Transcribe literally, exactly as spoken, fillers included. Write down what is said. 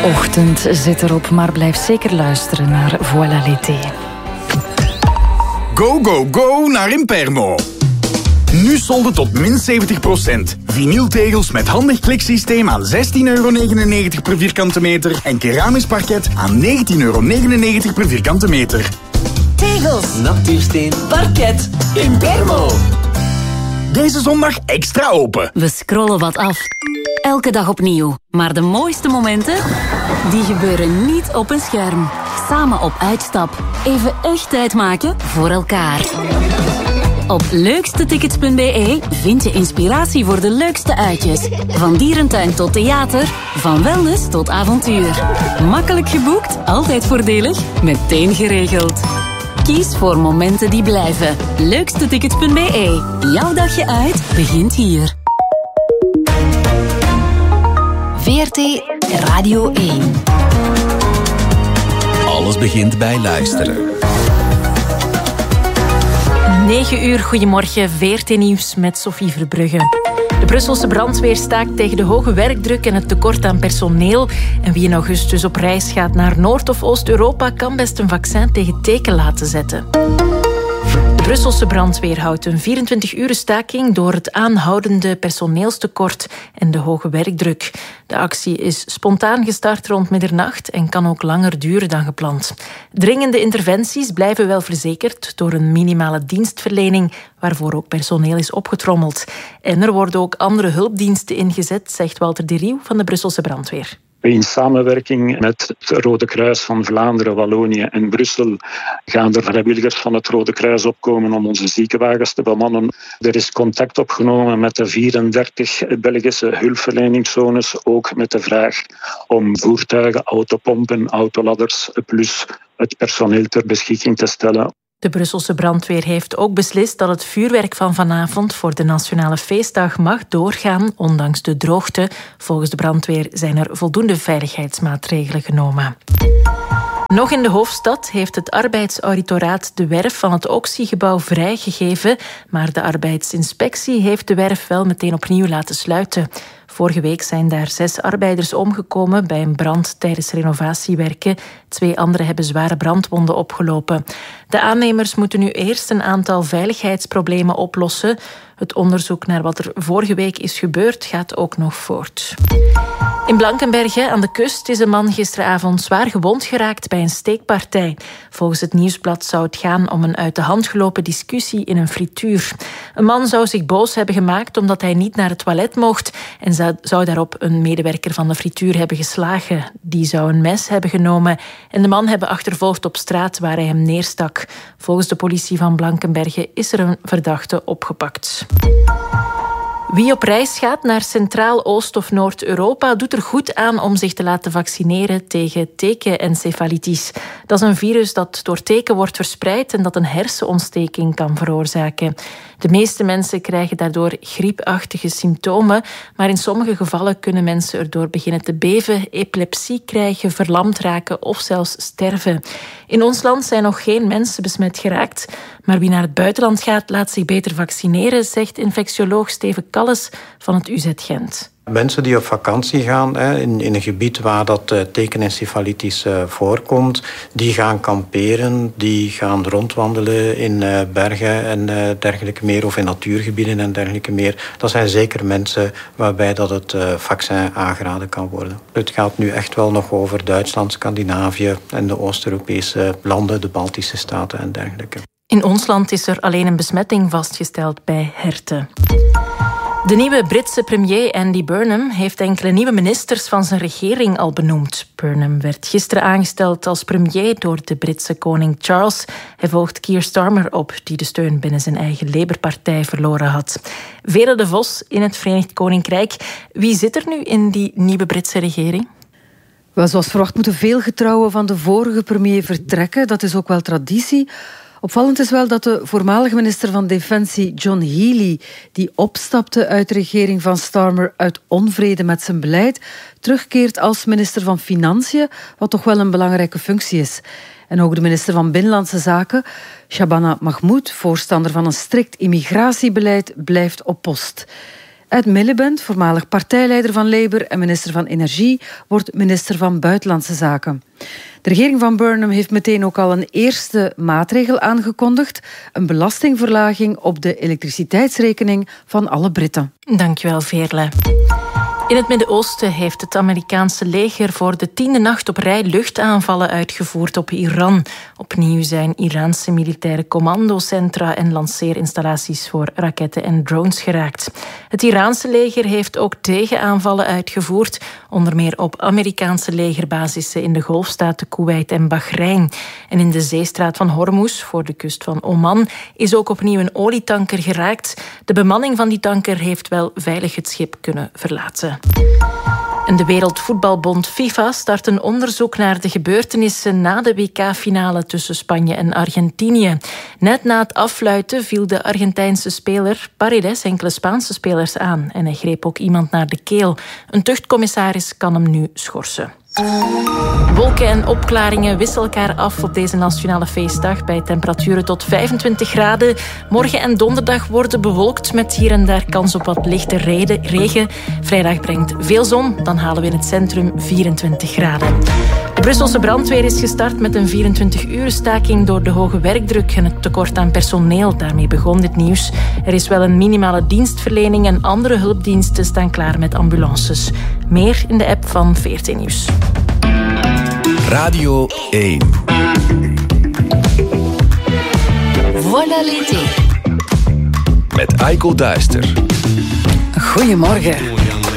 ochtend zit erop, maar blijf zeker luisteren naar Voilà l'été. Go, go, go naar Impermo. Nu solden tot min zeventig procent. Vinyltegels met handig kliksysteem aan zestien euro negenennegentig per vierkante meter en keramisch parket aan negentien euro negenennegentig per vierkante meter. Tegels, natuursteen, parket, Impermo. Deze zondag extra open. We scrollen wat af. Elke dag opnieuw. Maar de mooiste momenten, die gebeuren niet op een scherm. Samen op uitstap. Even echt tijd maken voor elkaar. Op leukstetickets punt b e vind je inspiratie voor de leukste uitjes. Van dierentuin tot theater, van wellness tot avontuur. Makkelijk geboekt, altijd voordelig, meteen geregeld. Kies voor momenten die blijven. leukstetickets punt b e. Jouw dagje uit begint hier. V R T Radio één. Alles begint bij luisteren. negen uur, goedemorgen, V R T Nieuws met Sophie Verbrugge. De Brusselse brandweer staakt tegen de hoge werkdruk en het tekort aan personeel. En wie in augustus op reis gaat naar Noord- of Oost-Europa kan best een vaccin tegen teken laten zetten. De Brusselse brandweer houdt een vierentwintig uren staking door het aanhoudende personeelstekort en de hoge werkdruk. De actie is spontaan gestart rond middernacht en kan ook langer duren dan gepland. Dringende interventies blijven wel verzekerd door een minimale dienstverlening waarvoor ook personeel is opgetrommeld. En er worden ook andere hulpdiensten ingezet, zegt Walter de Rieuw van de Brusselse brandweer. In samenwerking met het Rode Kruis van Vlaanderen, Wallonië en Brussel gaan er vrijwilligers van het Rode Kruis opkomen om onze ziekenwagens te bemannen. Er is contact opgenomen met de vierendertig Belgische hulpverleningszones, ook met de vraag om voertuigen, autopompen, autoladders plus het personeel ter beschikking te stellen. De Brusselse brandweer heeft ook beslist dat het vuurwerk van vanavond voor de Nationale Feestdag mag doorgaan, ondanks de droogte. Volgens de brandweer zijn er voldoende veiligheidsmaatregelen genomen. Nog in de hoofdstad heeft het arbeidsauditoraat de werf van het Oxy-gebouw vrijgegeven, maar de arbeidsinspectie heeft de werf wel meteen opnieuw laten sluiten. Vorige week zijn daar zes arbeiders omgekomen bij een brand tijdens renovatiewerken. Twee anderen hebben zware brandwonden opgelopen. De aannemers moeten nu eerst een aantal veiligheidsproblemen oplossen. Het onderzoek naar wat er vorige week is gebeurd gaat ook nog voort. In Blankenberge aan de kust is een man gisteravond zwaar gewond geraakt bij een steekpartij. Volgens het Nieuwsblad zou het gaan om een uit de hand gelopen discussie in een frituur. Een man zou zich boos hebben gemaakt omdat hij niet naar het toilet mocht en zou, zou daarop een medewerker van de frituur hebben geslagen. Die zou een mes hebben genomen en de man hebben achtervolgd op straat waar hij hem neerstak. Volgens de politie van Blankenberge is er een verdachte opgepakt. Wie op reis gaat naar Centraal, Oost- of Noord-Europa doet er goed aan om zich te laten vaccineren tegen tekenencefalitis. Dat is een virus dat door teken wordt verspreid en dat een hersenontsteking kan veroorzaken. De meeste mensen krijgen daardoor griepachtige symptomen, maar in sommige gevallen kunnen mensen erdoor beginnen te beven, epilepsie krijgen, verlamd raken of zelfs sterven. In ons land zijn nog geen mensen besmet geraakt, maar wie naar het buitenland gaat laat zich beter vaccineren, zegt infectioloog Steven Kalles van het U Z Gent. Mensen die op vakantie gaan in, in een gebied waar dat uh, tekenencefalitis uh, voorkomt, die gaan kamperen, die gaan rondwandelen in uh, bergen en uh, dergelijke meer, of in natuurgebieden en dergelijke meer. Dat zijn zeker mensen waarbij dat het uh, vaccin aangeraden kan worden. Het gaat nu echt wel nog over Duitsland, Scandinavië en de Oost-Europese landen, de Baltische staten en dergelijke. In ons land is er alleen een besmetting vastgesteld bij herten. De nieuwe Britse premier Andy Burnham heeft enkele nieuwe ministers van zijn regering al benoemd. Burnham werd gisteren aangesteld als premier door de Britse koning Charles. Hij volgt Keir Starmer op, die de steun binnen zijn eigen Labour-partij verloren had. Vera de Vos in het Verenigd Koninkrijk. Wie zit er nu in die nieuwe Britse regering? Wel, zoals verwacht moeten veel getrouwen van de vorige premier vertrekken. Dat is ook wel traditie. Opvallend is wel dat de voormalige minister van Defensie John Healey, die opstapte uit de regering van Starmer uit onvrede met zijn beleid, terugkeert als minister van Financiën, wat toch wel een belangrijke functie is. En ook de minister van Binnenlandse Zaken, Shabana Mahmood, voorstander van een strikt immigratiebeleid, blijft op post. Ed Miliband, voormalig partijleider van Labour en minister van Energie, wordt minister van Buitenlandse Zaken. De regering van Burnham heeft meteen ook al een eerste maatregel aangekondigd. Een belastingverlaging op de elektriciteitsrekening van alle Britten. Dankjewel, Veerle. In het Midden-Oosten heeft het Amerikaanse leger voor de tiende nacht op rij luchtaanvallen uitgevoerd op Iran. Opnieuw zijn Iraanse militaire commandocentra en lanceerinstallaties voor raketten en drones geraakt. Het Iraanse leger heeft ook tegenaanvallen uitgevoerd, onder meer op Amerikaanse legerbasissen in de golfstaten Kuwait en Bahrein. En in de zeestraat van Hormuz, voor de kust van Oman, is ook opnieuw een olietanker geraakt. De bemanning van die tanker heeft wel veilig het schip kunnen verlaten. En de Wereldvoetbalbond FIFA start een onderzoek naar de gebeurtenissen na de W K-finale tussen Spanje en Argentinië. Net na het affluiten viel de Argentijnse speler Paredes enkele Spaanse spelers aan en hij greep ook iemand naar de keel. Een tuchtcommissaris kan hem nu schorsen. Wolken en opklaringen wisselen elkaar af op deze nationale feestdag bij temperaturen tot vijfentwintig graden. Morgen en donderdag worden bewolkt met hier en daar kans op wat lichte regen. Vrijdag brengt veel zon, dan halen we in het centrum vierentwintig graden. De Brusselse brandweer is gestart met een vierentwintig-uur staking door de hoge werkdruk en het tekort aan personeel. Daarmee begon dit nieuws. Er is wel een minimale dienstverlening en andere hulpdiensten staan klaar met ambulances. Meer in de app van V R T Nieuws. Radio één. Voilà l'été. Met Aiko Duister. Goedemorgen.